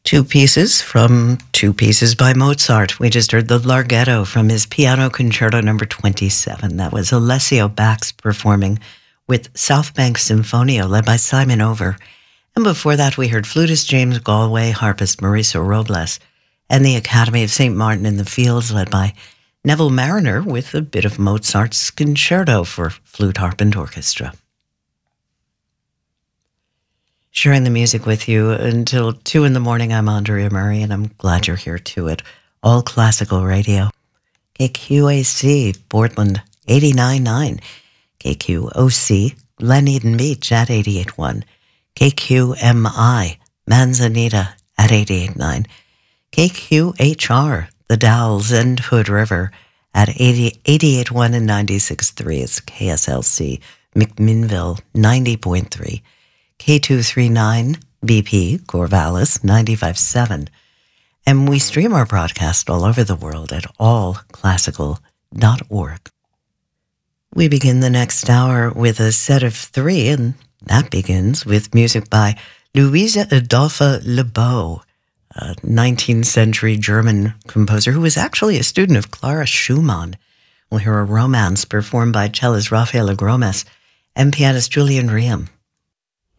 Two pieces from Two Pieces by Mozart. We just heard the Larghetto from his Piano Concerto number 27. That was Alessio Bax performing with South Bank Sinfonio led by Simon Over. And before that, we heard flutist James Galway, harpist Mauricio Robles, and the Academy of St. Martin in the Fields led by Neville Mariner with a bit of Mozart's Concerto for flute, harp, and orchestra. Sharing the music with you until 2 in the morning. I'm Andrea Murray, and I'm glad you're here too at All Classical Radio. KQAC, Portland, 89.9. KQOC, Glen Eden Beach at 88.1. KQMI, Manzanita at 88.9. KQHR, The Dalles and Hood River at 88.1 and 96.3. It's KSLC, McMinnville, 90.3. K239 BP, Corvallis, 95.7. And we stream our broadcast all over the world at allclassical.org. We begin the next hour with a set of 3, and that begins with music by Louisa Adolpha Lebeau, a 19th century German composer who was actually a student of Clara Schumann. We'll hear a romance performed by cellist Rafael Agromes and pianist Julian Riem.